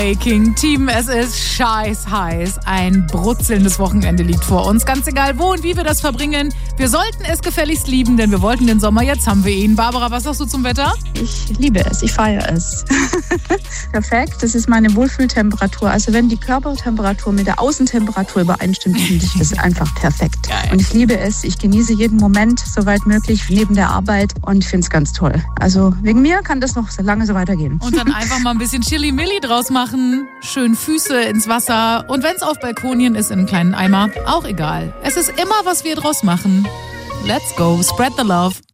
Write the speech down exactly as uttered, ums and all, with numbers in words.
King Team, es ist scheiß heiß. Ein brutzelndes Wochenende liegt vor uns. Ganz egal, wo und wie wir das verbringen. Wir sollten es gefälligst lieben, denn wir wollten den Sommer, jetzt haben wir ihn. Barbara, was sagst du zum Wetter? Ich liebe es, ich feiere es. Perfekt, das ist meine Wohlfühltemperatur. Also wenn die Körpertemperatur mit der Außentemperatur übereinstimmt, finde ich das einfach perfekt. Geil. Und ich liebe es, ich genieße jeden Moment, soweit möglich, neben der Arbeit und finde es ganz toll. Also wegen mir kann das noch so lange so weitergehen. Und dann einfach mal ein bisschen Chili-Milli draus machen. Schön Füße ins Wasser und wenn es auf Balkonien ist, in einem kleinen Eimer, auch egal. Es ist immer, was wir draus machen. Let's go, spread the love.